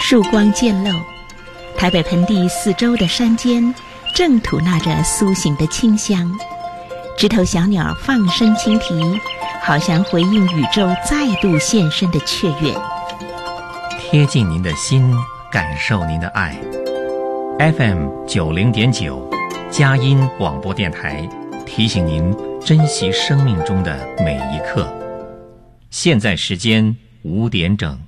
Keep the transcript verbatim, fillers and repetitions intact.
曙光渐露，台北盆地四周的山间正吐纳着苏醒的清香，枝头小鸟放声轻啼，好像回应宇宙再度现身的雀跃。 贴近您的心，感受您的爱。F M 九零点九，佳音广播电台提醒您珍惜生命中的每一刻。现在时间五点整。